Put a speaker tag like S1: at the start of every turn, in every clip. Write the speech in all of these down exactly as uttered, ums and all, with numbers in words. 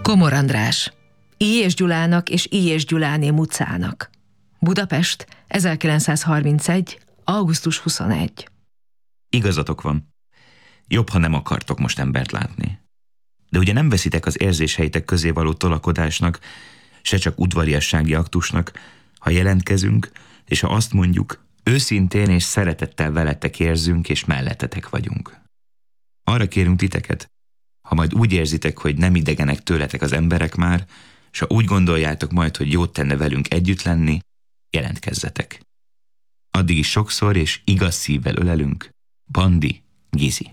S1: Komor András, I. és Gyulának és I. és Gyuláné Mucának. Budapest, ezerkilencszázharmincegy. augusztus huszonegy.
S2: Igazatok van. Jobb, ha nem akartok most embert látni. De ugye nem veszitek az érzéseitek közé való tolakodásnak, se csak udvariassági aktusnak, ha jelentkezünk, és ha azt mondjuk, őszintén és szeretettel veletek érzünk, és mellettetek vagyunk. Arra kérünk titeket, ha majd úgy érzitek, hogy nem idegenek tőletek az emberek már, s ha úgy gondoljátok majd, hogy jót tenne velünk együtt lenni, jelentkezzetek. Addig is sokszor és igaz szívvel ölelünk. Bandi Gizi.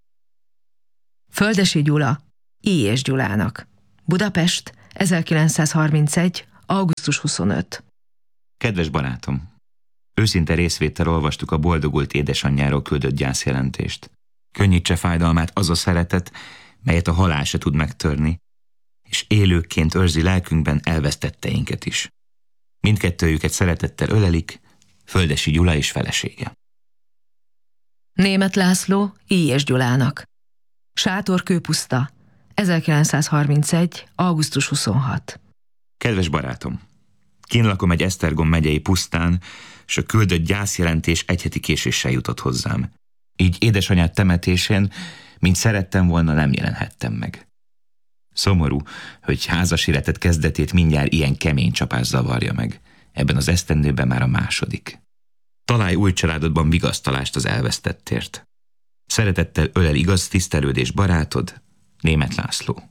S1: Földesi Gyula, I. és Gyulának. Budapest, ezerkilencszázharmincegy. augusztus huszonöt.
S2: Kedves barátom! Őszinte részvéttel olvastuk a boldogult édesanyjáról küldött gyászjelentést. Könnyítse fájdalmát az a szeretet, melyet a halál se tud megtörni, és élőkként őrzi lelkünkben elvesztetteinket is. Mindkettőjüket szeretettel ölelik Földesi Gyula és felesége.
S1: Németh László, I. és Gyulának. Sátorkőpuszta, ezerkilencszázharmincegy. augusztus huszonhat.
S2: Kedves barátom! Kinn lakom egy Esztergom megyei pusztán, s a küldött gyászjelentés egy heti késéssel jutott hozzám. Így édesanyád temetésén, mint szerettem volna, nem jelenhettem meg. Szomorú, hogy házas életet kezdetét mindjárt ilyen kemény csapás zavarja meg. Ebben az esztendőben már a második. Találj új családodban vigasztalást az elvesztettért. Szeretettel ölel igaz tisztelődés barátod, Németh László.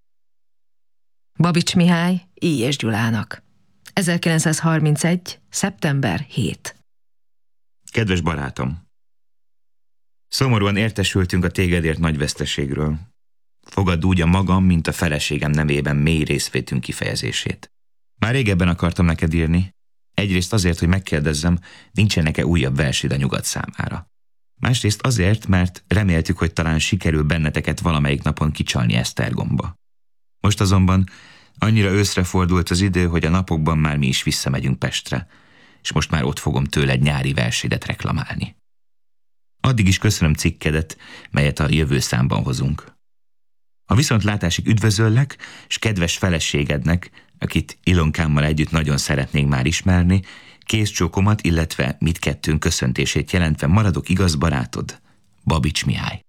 S1: Babics Mihály, I. és Gyulának. ezerkilencszázharmincegy. szeptember hetedike.
S2: Kedves barátom! Szomorúan értesültünk a tégedért nagy veszteségről. Fogadd úgy a magam, mint a feleségem nevében mély részvétünk kifejezését. Már régebben akartam neked írni, egyrészt azért, hogy megkérdezzem, nincsenek-e újabb versid a nyugat számára. Másrészt azért, mert reméltük, hogy talán sikerül benneteket valamelyik napon kicsalni Esztergomba. Most azonban annyira őszre fordult az idő, hogy a napokban már mi is visszamegyünk Pestre, és most már ott fogom tőled nyári versédet reklamálni. Addig is köszönöm cikkedet, melyet a jövő számban hozunk. A viszontlátásig üdvözöllek, és kedves feleségednek, akit Ilonkámmal együtt nagyon szeretnénk már ismerni, kézcsókomat, illetve mindkettőnk köszöntését jelentve maradok igaz barátod, Babics Mihály.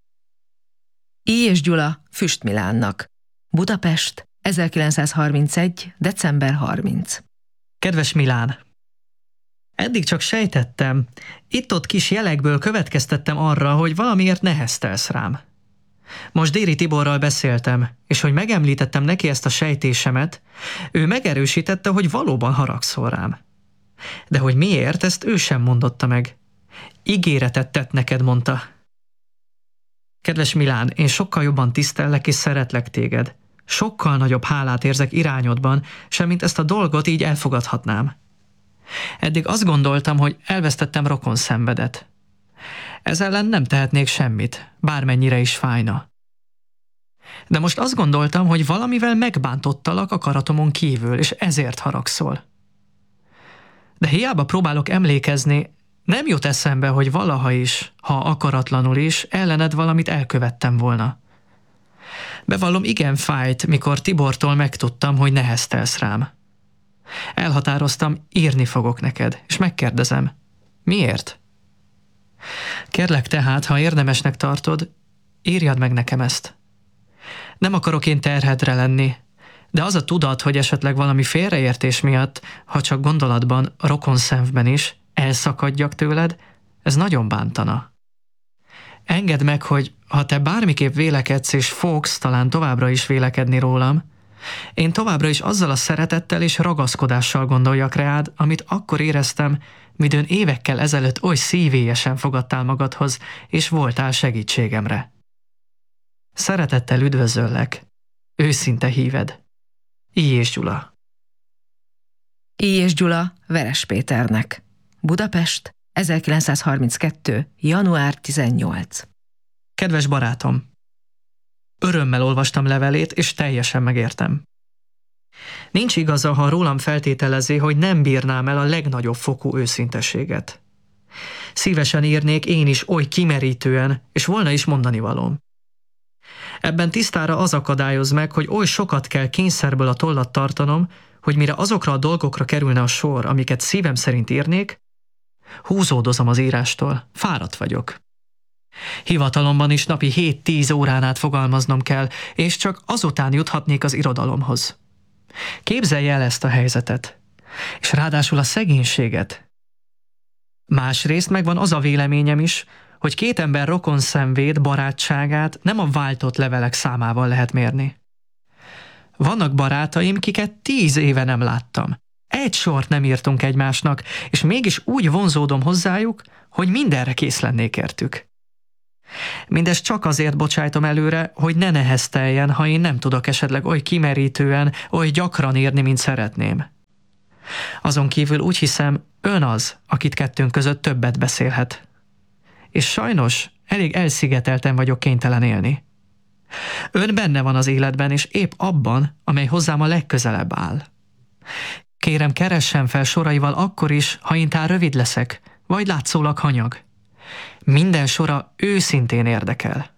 S1: I. és Gyula Füst Milánnak. Budapest, ezerkilencszázharmincegy. december harmincadika.
S3: Kedves Milán! Eddig csak sejtettem, itt-ott kis jelekből következtettem arra, hogy valamiért neheztelsz rám. Most Déri Tiborral beszéltem, és hogy megemlítettem neki ezt a sejtésemet, ő megerősítette, hogy valóban haragszol rám. De hogy miért, ezt ő sem mondotta meg. Ígéretet tett neked, mondta. Kedves Milán, én sokkal jobban tisztellek és szeretlek téged. Sokkal nagyobb hálát érzek irányodban, semmint ezt a dolgot így elfogadhatnám. Eddig azt gondoltam, hogy elvesztettem rokon szenvedet. Ez ellen nem tehetnék semmit, bármennyire is fájna. De most azt gondoltam, hogy valamivel megbántottalak akaratomon kívül, és ezért haragszol. De hiába próbálok emlékezni, nem jut eszembe, hogy valaha is, ha akaratlanul is, ellened valamit elkövettem volna. Bevallom, igen fájt, mikor Tibortól megtudtam, hogy neheztelsz rám. Elhatároztam, írni fogok neked, és megkérdezem, miért? Kérlek tehát, ha érdemesnek tartod, írjad meg nekem ezt. Nem akarok én terhedre lenni, de az a tudat, hogy esetleg valami félreértés miatt, ha csak gondolatban, rokonszenvben is, elszakadjak tőled, ez nagyon bántana. Engedd meg, hogy ha te bármiképp vélekedsz és fogsz talán továbbra is vélekedni rólam, én továbbra is azzal a szeretettel és ragaszkodással gondoljak rád, amit akkor éreztem, midőn évekkel ezelőtt oly szívélyesen fogadtál magadhoz, és voltál segítségemre. Szeretettel üdvözöllek, őszinte híved, I. és Gyula.
S1: I. és Gyula Veres Péternek. Budapest, ezerkilencszázharminckettő. január tizennyolcadika.
S3: Kedves barátom! Örömmel olvastam levelét, és teljesen megértem. Nincs igaza, ha rólam feltételezi, hogy nem bírnám el a legnagyobb fokú őszintességet. Szívesen írnék én is oly kimerítően, és volna is mondani valóm. Ebben tisztára az akadályoz meg, hogy oly sokat kell kényszerből a tollat tartanom, hogy mire azokra a dolgokra kerülne a sor, amiket szívem szerint írnék, húzódozom az írástól, fáradt vagyok. Hivatalomban is napi hét-tíz órán át fogalmaznom kell, és csak azután juthatnék az irodalomhoz. Képzelj el ezt a helyzetet, és ráadásul a szegénységet. Másrészt megvan az a véleményem is, hogy két ember rokonszenvéd, barátságát nem a váltott levelek számával lehet mérni. Vannak barátaim, kiket tíz éve nem láttam. Egy sort nem írtunk egymásnak, és mégis úgy vonzódom hozzájuk, hogy mindenre kész lennék értük. Mindezt csak azért bocsájtom előre, hogy ne nehezteljen, ha én nem tudok esetleg oly kimerítően, oly gyakran írni, mint szeretném. Azon kívül úgy hiszem, ön az, akit kettőnk között többet beszélhet. És sajnos elég elszigetelten vagyok kénytelen élni. Ön benne van az életben, és épp abban, amely hozzám a legközelebb áll. Kérem, keressen fel soraival akkor is, ha én tán rövid leszek, vagy látszólag hanyag. Minden sora őszintén érdekel.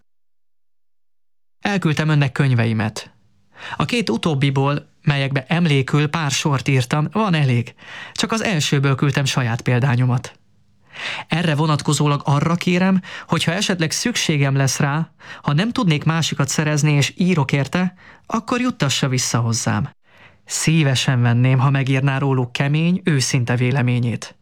S3: Elküldtem önnek könyveimet. A két utóbbiból, melyekbe emlékül pár sort írtam, van elég. Csak az elsőből küldtem saját példányomat. Erre vonatkozólag arra kérem, hogy ha esetleg szükségem lesz rá, ha nem tudnék másikat szerezni és írok érte, akkor juttassa vissza hozzám. Szívesen venném, ha megírná róluk kemény, őszinte véleményét.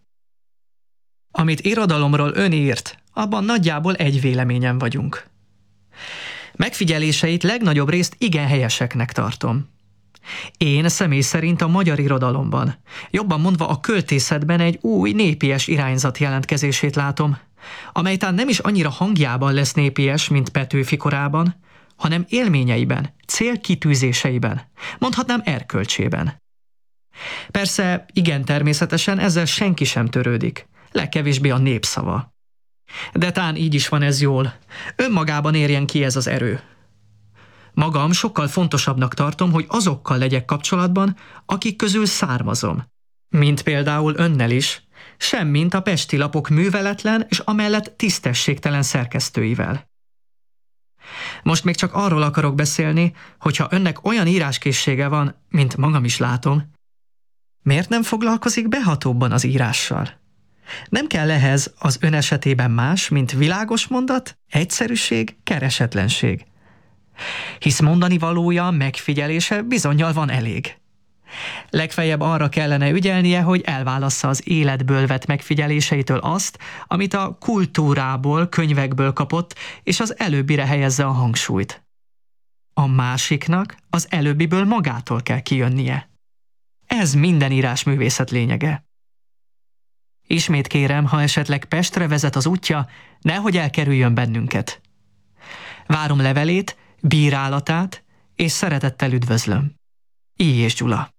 S3: Amit irodalomról ön írt, abban nagyjából egy véleményen vagyunk. Megfigyeléseit legnagyobb részt igen helyeseknek tartom. Én személy szerint a magyar irodalomban, jobban mondva a költészetben egy új népies irányzat jelentkezését látom, amely tán nem is annyira hangjában lesz népies, mint Petőfi korában, hanem élményeiben, célkitűzéseiben, mondhatnám erkölcsében. Persze, igen természetesen ezzel senki sem törődik, legkevésbé a népszava. De tán így is van ez jól, önmagában érjen ki ez az erő. Magam sokkal fontosabbnak tartom, hogy azokkal legyek kapcsolatban, akik közül származom. Mint például önnel is, semmint a pesti lapok műveletlen és amellett tisztességtelen szerkesztőivel. Most még csak arról akarok beszélni, hogyha önnek olyan íráskészsége van, mint magam is látom, miért nem foglalkozik behatóbban az írással? Nem kell ehhez az ön esetében más, mint világos mondat, egyszerűség, keresetlenség. Hisz mondani valója, megfigyelése bizonnyal van elég. Legfeljebb arra kellene ügyelnie, hogy elválassza az életből vett megfigyeléseitől azt, amit a kultúrából, könyvekből kapott, és az előbbire helyezze a hangsúlyt. A másiknak az előbbiből magától kell kijönnie. Ez minden írásművészet lényege. Ismét kérem, ha esetleg Pestre vezet az útja, nehogy elkerüljön bennünket. Várom levelét, bírálatát, és szeretettel üdvözlöm. Illyés Gyula.